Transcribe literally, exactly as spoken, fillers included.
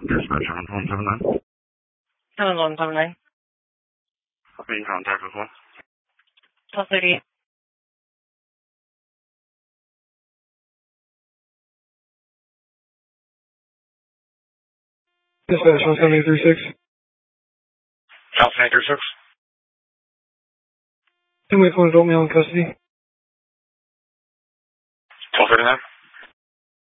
Dispatch seven one seven nine. seven one seven nine. Being contact with one. twelve thirty-eight. Dispatch one seven eight three six. Alpha eight three six. Two eight one adult male in custody.